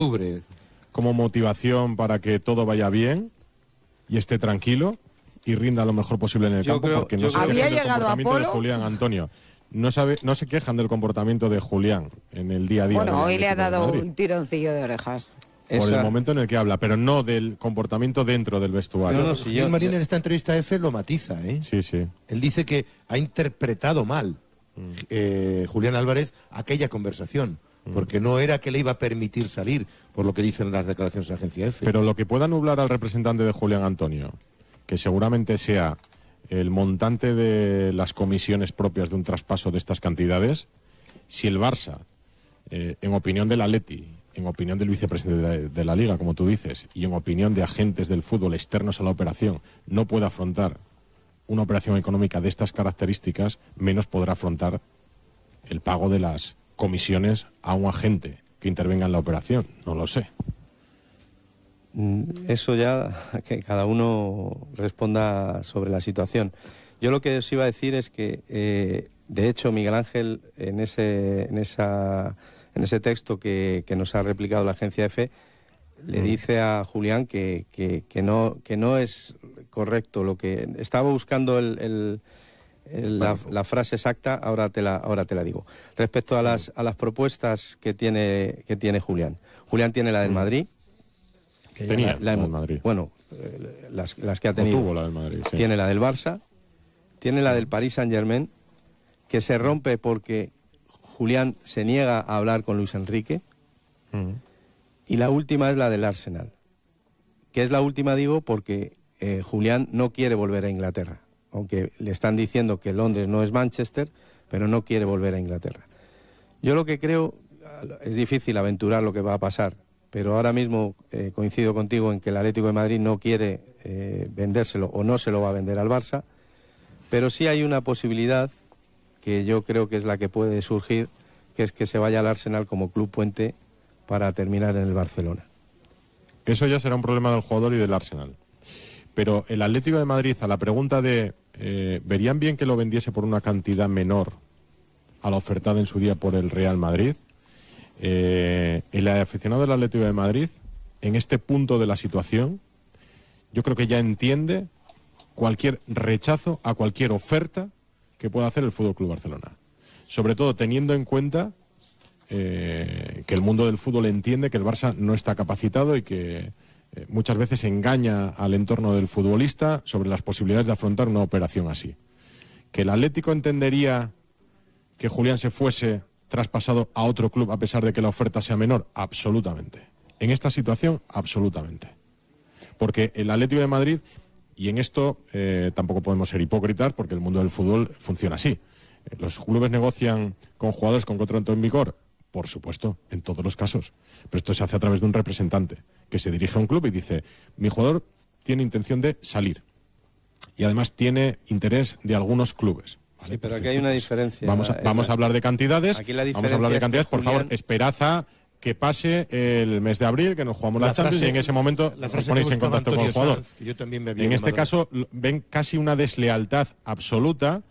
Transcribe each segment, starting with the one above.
como motivación para que todo vaya bien y esté tranquilo y rinda lo mejor posible en el campo, porque no se quejan del comportamiento de Julián, Antonio. No se quejan del comportamiento de Julián en el día a día. Bueno, hoy le ha dado un tironcillo de orejas. Por el momento en el que habla, pero no del comportamiento dentro del vestuario. Gil Marín en esta entrevista a EFE lo matiza, ¿eh? Sí, sí. Él dice que ha interpretado mal Julián Álvarez aquella conversación, porque no era que le iba a permitir salir, por lo que dicen las declaraciones de la agencia EFE. Pero lo que pueda nublar al representante de Julián, Antonio, que seguramente sea el montante de las comisiones propias de un traspaso de estas cantidades, si el Barça, en opinión del Atleti, en opinión del vicepresidente de la Liga, como tú dices, y en opinión de agentes del fútbol externos a la operación, no puede afrontar una operación económica de estas características, menos podrá afrontar el pago de las comisiones a un agente que intervenga en la operación. No lo sé. Eso ya, que cada uno responda sobre la situación. Yo lo que os iba a decir es que, de hecho, Miguel Ángel, en ese texto que nos ha replicado la agencia EFE, le dice a Julián que no es correcto lo que... Estaba buscando la frase exacta, ahora te la digo. Respecto a las propuestas que tiene Julián. Julián tiene la del Madrid. Tenía la del Madrid. Bueno, las que ha tenido. Tuvo la del Madrid, sí. Tiene la del Barça, tiene la del Paris Saint-Germain, que se rompe porque Julián se niega a hablar con Luis Enrique. Y la última es la del Arsenal. Que es la última, digo, porque Julián no quiere volver a Inglaterra. Aunque le están diciendo que Londres no es Manchester, pero no quiere volver a Inglaterra. Yo lo que creo, es difícil aventurar lo que va a pasar, pero ahora mismo coincido contigo en que el Atlético de Madrid no quiere vendérselo o no se lo va a vender al Barça, pero sí hay una posibilidad que yo creo que es la que puede surgir, que es que se vaya al Arsenal como club puente para terminar en el Barcelona. Eso ya será un problema del jugador y del Arsenal. Pero el Atlético de Madrid, a la pregunta de ¿verían bien que lo vendiese por una cantidad menor a la ofertada en su día por el Real Madrid? El aficionado del Atlético de Madrid, en este punto de la situación, yo creo que ya entiende cualquier rechazo a cualquier oferta que pueda hacer el Fútbol Club Barcelona. Sobre todo teniendo en cuenta que el mundo del fútbol entiende que el Barça no está capacitado y que muchas veces engaña al entorno del futbolista sobre las posibilidades de afrontar una operación así. ¿Que el Atlético entendería que Julián se fuese traspasado a otro club a pesar de que la oferta sea menor? Absolutamente. En esta situación, absolutamente. Porque el Atlético de Madrid, y en esto tampoco podemos ser hipócritas porque el mundo del fútbol funciona así. Los clubes negocian con jugadores con contrato en vigor, por supuesto, en todos los casos. Pero esto se hace a través de un representante que se dirige a un club y dice: mi jugador tiene intención de salir. Y además tiene interés de algunos clubes. Vale, sí, pero aquí hay una diferencia. Vamos a hablar de cantidades. Vamos a hablar de cantidades. Por favor, esperad a que pase el mes de abril, que nos jugamos la Champions, y en ese momento os ponéis en contacto con el jugador. En este caso, ven casi una deslealtad absoluta.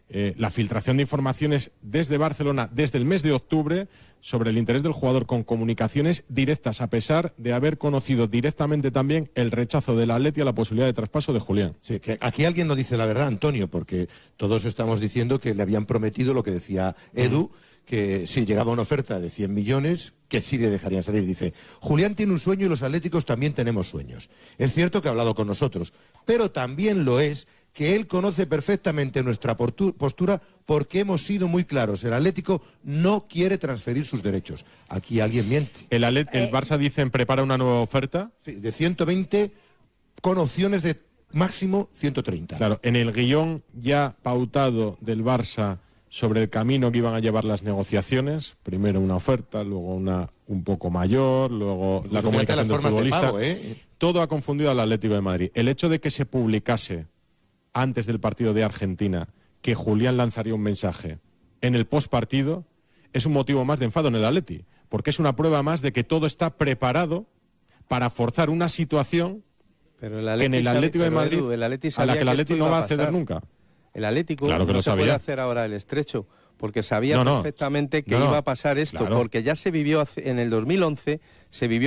La filtración de informaciones desde Barcelona, desde el mes de octubre, sobre el interés del jugador, con comunicaciones directas, a pesar de haber conocido directamente también el rechazo del Atleti a la posibilidad de traspaso de Julián. Sí, que aquí alguien no dice la verdad, Antonio, porque todos estamos diciendo que le habían prometido lo que decía Edu, que si llegaba una oferta de 100 millones, que sí le dejarían salir. Dice: Julián tiene un sueño y los atléticos también tenemos sueños. Es cierto que ha hablado con nosotros, pero también lo es que él conoce perfectamente nuestra postura, porque hemos sido muy claros. El Atlético no quiere transferir sus derechos. Aquí alguien miente. El Barça, dicen, prepara una nueva oferta. Sí, de 120 con opciones de máximo 130. Claro, en el guión ya pautado del Barça sobre el camino que iban a llevar las negociaciones, primero una oferta, luego una un poco mayor, luego la comunicación del futbolista. Todo ha confundido al Atlético de Madrid. El hecho de que se publicase antes del partido de Argentina que Julián lanzaría un mensaje en el postpartido es un motivo más de enfado en el Atleti, porque es una prueba más de que todo está preparado para forzar una situación que en el Atlético de Madrid, a la que el Atleti no va a ceder nunca. El Atlético claro que no lo se sabía. puede hacer ahora el estrecho, porque sabía perfectamente que iba a pasar esto, porque ya se vivió en el 2011, se vivió